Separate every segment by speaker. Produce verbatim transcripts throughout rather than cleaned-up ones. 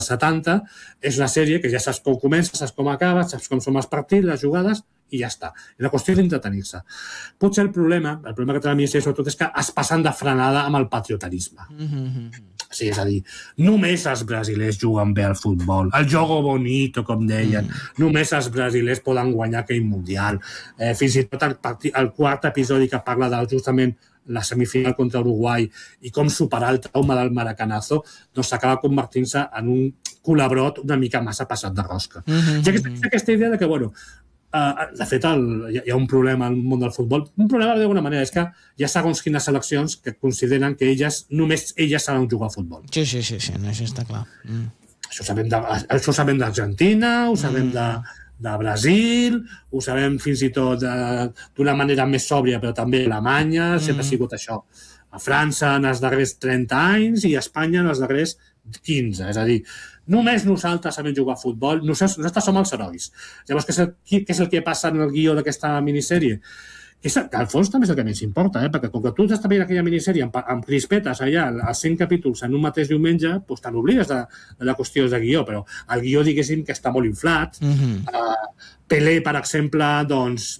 Speaker 1: setanta, és una sèrie que ja saps com comença, saps com acaba, saps com són els partits, les jugades, i ja està. I la qüestió és entretenir-se. Potser el problema, el problema que té la miniserie sobretot és que es passen de frenada amb el patriotarisme. Mm-hmm. Sí, és a dir, només els brasilers juguen bé al futbol, el jogo bonito, com deien, mm. només els brasilers poden guanyar aquell mundial. Eh, fins i tot el, el quart episodi que parla de justament la semifinal contra Uruguai i com superar el trauma del maracanazo, doncs s'acaba convertint-se en un colabrot una mica massa passat de rosca. Mm-hmm. I aquesta, aquesta idea de que, bueno, Uh, de fet, el, hi ha un problema al món del futbol. Un problema, d'alguna manera, és que hi ha segons quines seleccions que consideren que elles, només elles saben jugar a futbol.
Speaker 2: Sí, sí, sí, sí, no, això està clar. Mm.
Speaker 1: Això ho sabem de, això ho sabem d'Argentina, ho sabem mm. de, de Brasil, ho sabem fins i tot d'una manera més sòbria, però també Alemanya, mm. sempre ha sigut això. A França en els darrers trenta anys i a Espanya en els darrers quinze, és a dir, només nosaltres sabem jugar a futbol, nosaltres, nosaltres som els herois. Llavors, què és, el, què és el que passa en el guió d'aquesta minissèrie? És el, que al fons també és el que més importa, eh? Perquè com que tu estàs veient aquella minissèrie amb, amb crispetes allà, els cent capítols en un mateix diumenge, doncs te n'oblides de, de la qüestió de guió, però el guió, diguéssim, que està molt inflat. Mm-hmm. uh, Pelé, per exemple, doncs,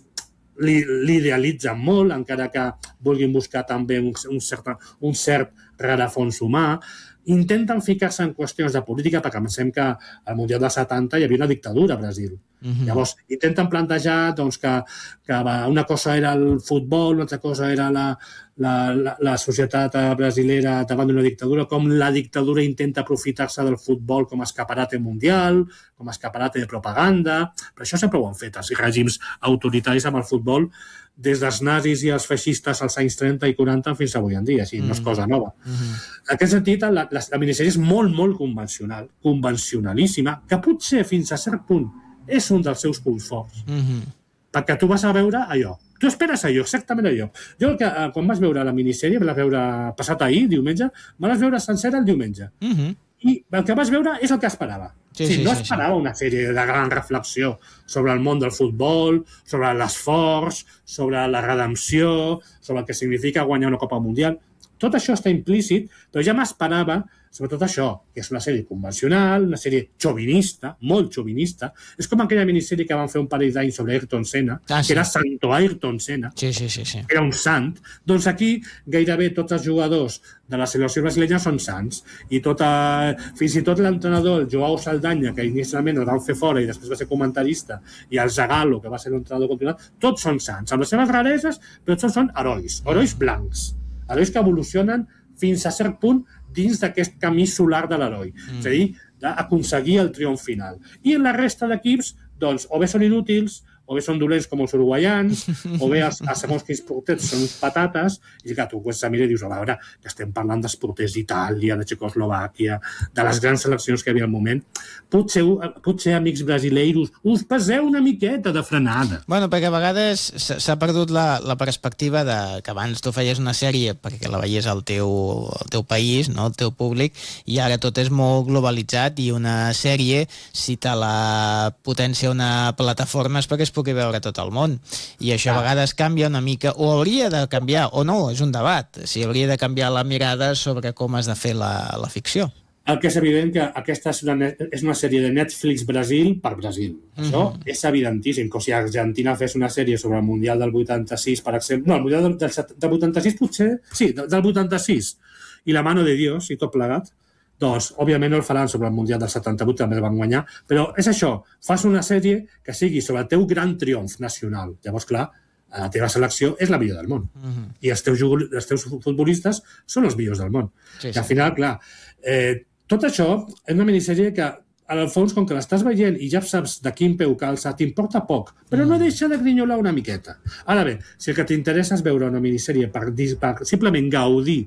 Speaker 1: l'idealitzen molt, encara que vulguin buscar també un, un, cert, un cert rerefons humà. Intenten ficar-se en qüestions de política perquè pensem que al Mundial del setanta hi havia una dictadura a Brasil. Mm-hmm. Llavors, intenten plantejar doncs, que, que una cosa era el futbol, una altra cosa era la, la, la, la societat brasilera davant d'una dictadura, com la dictadura intenta aprofitar-se del futbol com a escaparate mundial, com a escaparate de propaganda, però això sempre ho han fet els règims autoritaris amb el futbol des dels nazis i els feixistes als anys trenta i quaranta fins avui en dia, així, mm. no és cosa nova. Mm-hmm. En aquest sentit, la, la, la minissèrie és molt, molt convencional, convencionalíssima, que potser fins a cert punt és un dels seus punts forts. Mm-hmm. Perquè tu vas a veure allò. Tu esperes allò, exactament allò. Jo, que, quan vas veure la minissèrie, vas veure passat ahir, diumenge, me vas veure sencera el diumenge. Mm-hmm. I el que vas veure és el que esperava. Sí, sí, sí, no esperava sí, sí. una sèrie de gran reflexió sobre el món del futbol, sobre l'esforç, sobre la redempció, sobre el que significa guanyar una Copa Mundial. Tot això està implícit, però ja m'esperava, sobretot això, que és una sèrie convencional, una sèrie xovinista, molt xovinista. És com aquella minissèrie que van fer un parell d'anys sobre Ayrton Senna, ah, sí. que era Santo Ayrton Senna,
Speaker 2: sí, sí, sí, sí.
Speaker 1: era un sant. Doncs aquí gairebé tots els jugadors de la selecció brasileña són sants. I tota, fins i tot l'entrenador, el Joao Saldanha, que inicialment el van fer fora i després va ser comentarista, i el Zagallo, que va ser l'entrenador continuat, tots són sants, amb les seves rareses, però tots són herois, herois blancs, herois que evolucionen fins a cert punt dins d'aquest camí solar de l'heroi. Mm. És a dir, d'aconseguir el triomf final. I en la resta d'equips, doncs, o bé són inútils, o bé són dolents com els uruguaians, o bé els, els segons quins porters són uns patates, i que tu pues, a mira i dius, a veure, que estem parlant dels porters d'Itàlia, de Txecoslovàquia, de les grans seleccions que hi havia al moment. Potser, potser amics brasileiros, us passeu una miqueta de frenada.
Speaker 2: Bueno, perquè a vegades s'ha perdut la, la perspectiva de que abans tu feies una sèrie perquè la veies al teu, al teu país, no? Al teu públic, i ara tot és molt globalitzat i una sèrie, si te la potència una plataforma és perquè es pugui veure tot el món. I això a vegades canvia una mica, o hauria de canviar, o no, és un debat, si hauria de canviar la mirada sobre com has de fer la, la ficció.
Speaker 1: El que és evident que aquesta és una, és una sèrie de Netflix Brasil per Brasil. Això mm-hmm. és evidentíssim, com si Argentina fes una sèrie sobre el Mundial del vuitanta-sis, per exemple. No, el Mundial del, del, del vuitanta-sis potser... Sí, del, del vuitanta-sis. I la mano de Dios i tot plegat. Doncs, òbviament, no el faran sobre el Mundial del setanta-vuit, també el van guanyar, però és això, fas una sèrie que sigui sobre el teu gran triomf nacional. Llavors, clar, la teva selecció és la millor del món. Uh-huh. I els teus, els teus futbolistes són els millors del món. Sí, sí. I al final, clar, eh, tot això és una minissèrie que, al fons, com que l'estàs veient i ja saps de quin peu calça, t'importa poc, però no deixa de grinyolar una miqueta. Ara bé, si el que t'interessa és veure una minissèrie per, per simplement gaudir,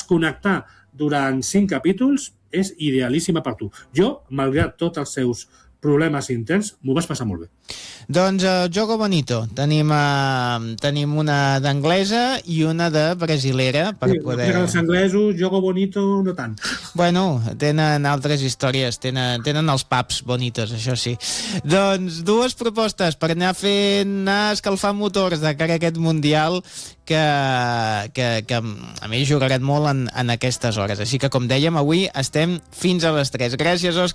Speaker 1: desconnectar durant cinc capítols, és idealíssima per tu. Jo, malgrat tots els seus problemes interns, m'ho vas passar molt bé.
Speaker 2: Doncs uh, Jogo Bonito. Tenim, uh, tenim una d'anglesa i una de brasilera per
Speaker 1: sí,
Speaker 2: poder...
Speaker 1: Els anglesos, Jogo Bonito, no tant.
Speaker 2: Bueno, tenen altres històries, tenen, tenen els pubs bonitos, això sí. Doncs dues propostes per anar fent, anar escalfant motors de cara a aquest Mundial que, que, que a mi jugaran molt en, en aquestes hores. Així que, com dèiem, avui estem fins a les tres. Gràcies, Òscar.